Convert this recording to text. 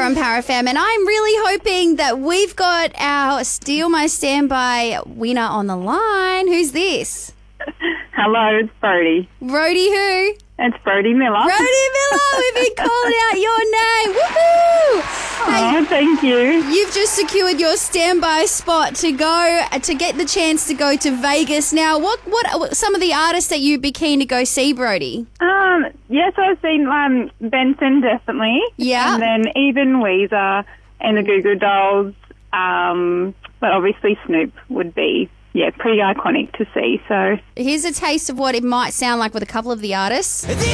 on Power FM, and I'm really hoping that we've got our Steal My Standby winner on the line. Who's this? Hello, it's Brody. Brody who? It's Brody Miller. Brody Miller, we've been calling out your name. Woohoo! Oh, thank you. You've just secured your standby spot to go to get the chance to go to Vegas. Now, what some of the artists that you'd be keen to go see, Brody? Yes, I've seen Benson, definitely. Yeah. And then even Weezer and the Goo Goo Dolls. But obviously Snoop would be, pretty iconic to see. So here's a taste of what it might sound like with a couple of the artists.